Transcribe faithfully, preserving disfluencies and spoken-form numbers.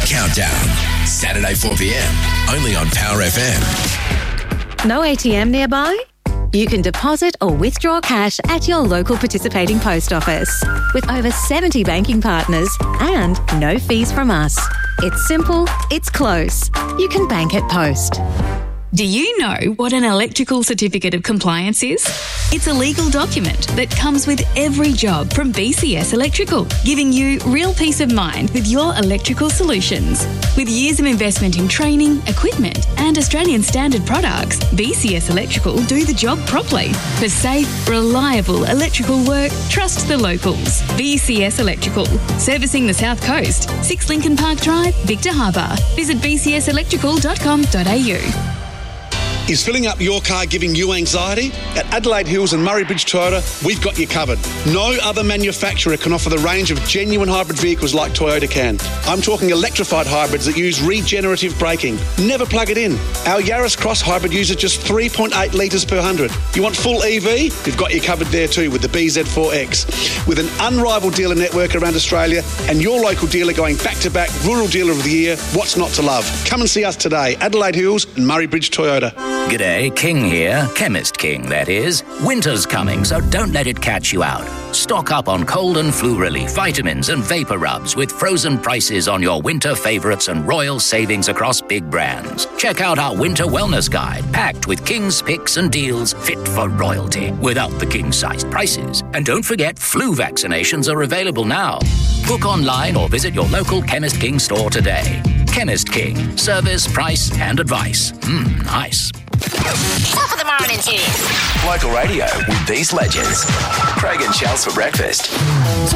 Countdown, Saturday four p.m, only on Power F M. No A T M nearby? You can deposit or withdraw cash at your local participating post office with over seventy banking partners and no fees from us. It's simple, it's close. You can bank at Post. Do you know what an electrical certificate of compliance is? It's a legal document that comes with every job from B C S Electrical, giving you real peace of mind with your electrical solutions. With years of investment in training, equipment and Australian standard products, B C S Electrical do the job properly. For safe, reliable electrical work, trust the locals. B C S Electrical, servicing the South Coast, six Lincoln Park Drive, Victor Harbour. Visit b c s electrical dot com dot a u. Is filling up your car giving you anxiety? At Adelaide Hills and Murray Bridge Toyota, we've got you covered. No other manufacturer can offer the range of genuine hybrid vehicles like Toyota can. I'm talking electrified hybrids that use regenerative braking. Never plug it in. Our Yaris Cross hybrid uses just three point eight litres per hundred. You want full E V? We've got you covered there too with the B Z four X. With an unrivaled dealer network around Australia and your local dealer going back-to-back Rural Dealer of the Year, what's not to love? Come and see us today. Adelaide Hills and Murray Bridge Toyota. G'day, King here. Chemist King, that is. Winter's coming, so don't let it catch you out. Stock up on cold and flu relief, vitamins and vapor rubs with frozen prices on your winter favourites and royal savings across big brands. Check out our winter wellness guide, packed with King's picks and deals fit for royalty, without the king-sized prices. And don't forget, flu vaccinations are available now. Book online or visit your local Chemist King store today. Chemist King. Service, price and advice. Mmm, nice. Top of the morning to you. Local radio with these legends. Craig and Chels for breakfast.